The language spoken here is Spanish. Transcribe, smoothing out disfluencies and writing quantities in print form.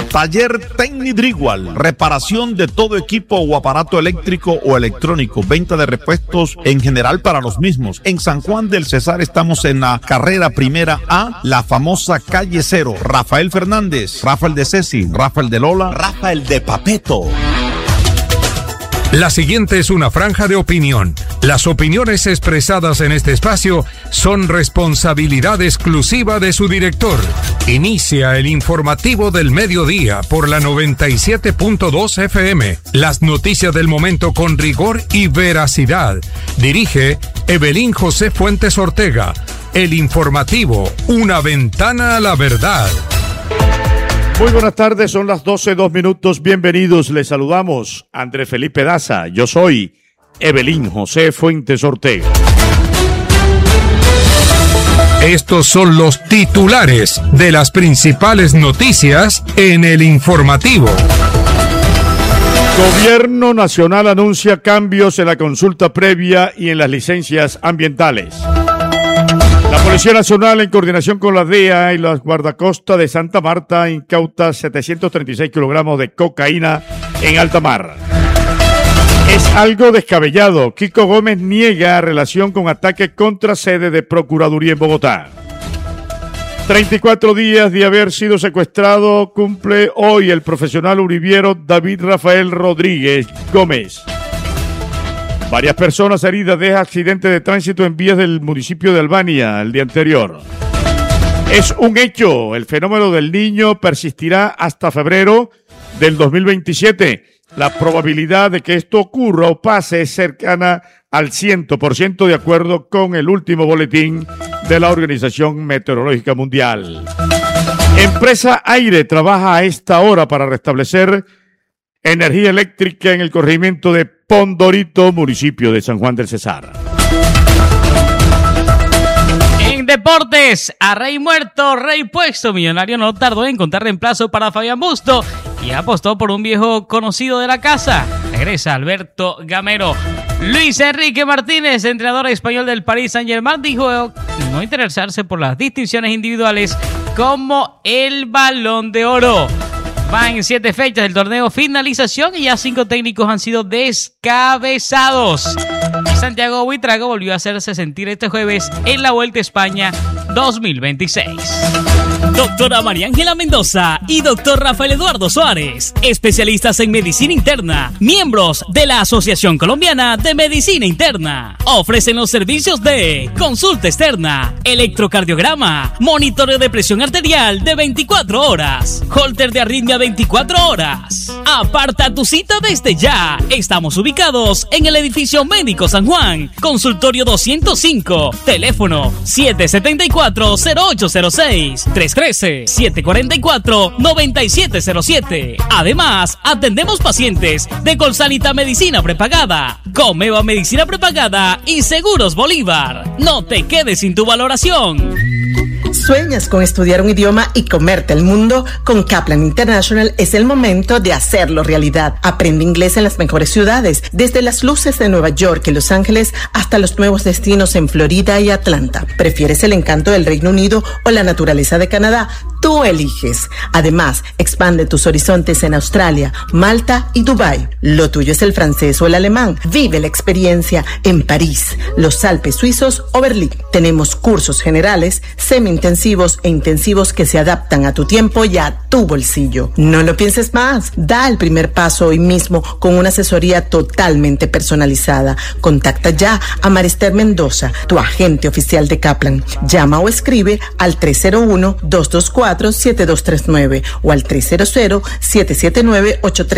Taller Tecnidrigual, reparación de todo equipo o aparato eléctrico o electrónico, venta de repuestos en general para los mismos. En San Juan del Cesar estamos en la carrera primera A, la famosa calle Cero. Rafael Fernández, Rafael de Ceci, Rafael de Lola, Rafael de Papeto. La siguiente es una franja de opinión. Las opiniones expresadas en este espacio son responsabilidad exclusiva de su director. Inicia el informativo del mediodía por la 97.2 FM. Las noticias del momento con rigor y veracidad. Dirige Evelyn José Fuentes Ortega. El informativo, una ventana a la verdad. Muy buenas tardes, son las 12:02. Bienvenidos, les saludamos Andrés Felipe Daza. Yo soy Evelyn José Fuentes Ortega. Estos son los titulares de las principales noticias en el informativo. Gobierno Nacional anuncia cambios en la consulta previa y en las licencias ambientales. La Policía Nacional, en coordinación con la DEA y las guardacosta de Santa Marta, incauta 736 kilogramos de cocaína en alta mar. Es algo descabellado. Kiko Gómez niega relación con ataque contra sede de Procuraduría en Bogotá. 34 días de haber sido secuestrado cumple hoy el profesional uribiero David Rafael Rodríguez Gómez. Varias personas heridas de accidente de tránsito en vías del municipio de Albania el día anterior. Es un hecho, el fenómeno del Niño persistirá hasta febrero del 2027. La probabilidad de que esto ocurra o pase es cercana al 100% de acuerdo con el último boletín de la Organización Meteorológica Mundial. Empresa Aire trabaja a esta hora para restablecer energía eléctrica en el corregimiento de Pondorito, municipio de San Juan del Cesar. En deportes, a rey muerto, rey puesto. Millonario no tardó en encontrar reemplazo para Fabián Busto y apostó por un viejo conocido de la casa. Regresa Alberto Gamero. Luis Enrique Martínez, entrenador español del Paris Saint-Germain, dijo no interesarse por las distinciones individuales como el Balón de Oro. Van 7 fechas del torneo finalización y ya 5 técnicos han sido descabezados. Santiago Buitrago volvió a hacerse sentir este jueves en la Vuelta a España 2026. Doctora María Ángela Mendoza y doctor Rafael Eduardo Suárez, especialistas en medicina interna, miembros de la Asociación Colombiana de Medicina Interna. Ofrecen los servicios de consulta externa, electrocardiograma, monitoreo de presión arterial de 24 horas, holter de arritmia 24 horas. Aparta tu cita desde ya. Estamos ubicados en el edificio Médico San Juan, consultorio 205, teléfono 774-0806, 313-744-9707. Además, atendemos pacientes de Colsanita Medicina Prepagada, Comeva Medicina Prepagada y Seguros Bolívar. No te quedes sin tu valoración. ¿Sueñas con estudiar un idioma y comerte el mundo? Con Kaplan International es el momento de hacerlo realidad. Aprende inglés en las mejores ciudades, desde las luces de Nueva York y Los Ángeles hasta los nuevos destinos en Florida y Atlanta. ¿Prefieres el encanto del Reino Unido o la naturaleza de Canadá? Tú eliges. Además, expande tus horizontes en Australia, Malta y Dubái. Lo tuyo es el francés o el alemán. Vive la experiencia en París, los Alpes suizos o Berlín. Tenemos cursos generales, semi-intensivos e intensivos que se adaptan a tu tiempo y a tu bolsillo. No lo pienses más. Da el primer paso hoy mismo con una asesoría totalmente personalizada. Contacta ya a Marister Mendoza, tu agente oficial de Kaplan. Llama o escribe al 301-224-7239 o al 300-779-83